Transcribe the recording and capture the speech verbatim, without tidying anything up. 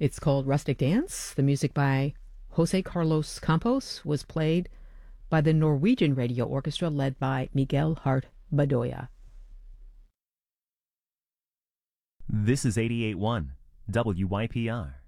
It's called Rustic Dance. The music by Jose Carlos Campos was played by the Norwegian Radio Orchestra led by Miguel Hart Bedoya. This is eighty-eight point one W Y P R.